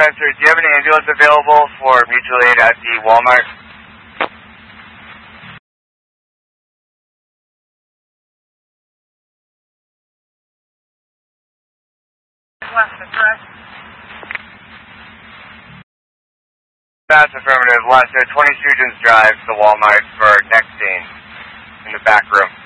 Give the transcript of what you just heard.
Spencer, do you have an ambulance available for mutual aid at the Walmart? That's affirmative. Lester, 20 Students Drive to Walmart for next scene in the back room.